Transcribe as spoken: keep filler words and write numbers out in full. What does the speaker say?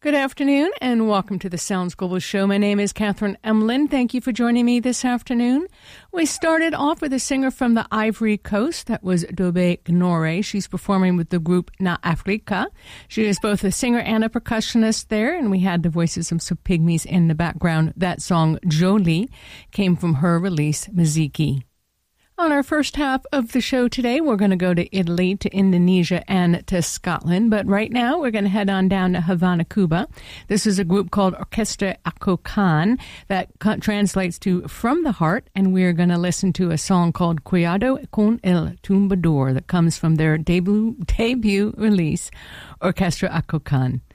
Good afternoon and welcome to the Sounds Global Show. My name is Catherine Emlin. Thank you for joining me this afternoon. We started off with a singer from the Ivory Coast. That was Dobe Gnore. She's performing with the group Na Afrika. She is both a singer and a percussionist there, and we had the voices of some pygmies in the background. That song, Jolie, came from her release, Miziki. On our first half of the show today, we're going to go to Italy, to Indonesia, and to Scotland. But right now, we're going to head on down to Havana, Cuba. This is a group called Orquestra Acocan that translates to From the Heart, and we're going to listen to a song called Cuidado con el Tumbador that comes from their debut, debut release, Orquestra Acocan.